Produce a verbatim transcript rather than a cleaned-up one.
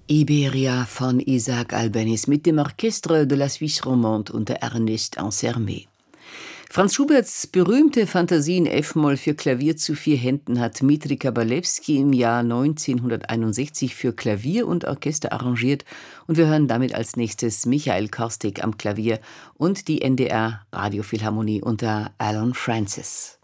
Iberia von Isaac Albéniz mit dem Orchestre de la Suisse Romande unter Ernest Ansermet. Franz Schuberts berühmte Fantasie in F-Moll für Klavier zu vier Händen hat Dmitri Kabalewski im Jahr neunzehnhunderteinundsechzig für Klavier und Orchester arrangiert und wir hören damit als nächstes Michael Korstig am Klavier und die N D R Radiophilharmonie unter Alan Francis.